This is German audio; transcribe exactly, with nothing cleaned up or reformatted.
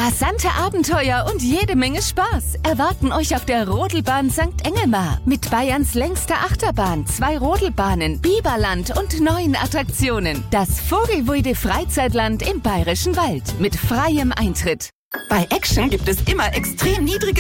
Rasante Abenteuer und jede Menge Spaß erwarten euch auf der Rodelbahn Sankt Engelmar. Mit Bayerns längster Achterbahn, zwei Rodelbahnen, Biberland und neuen Attraktionen. Das Vogelweide Freizeitland im Bayerischen Wald mit freiem Eintritt. Bei Action gibt es immer extrem niedrige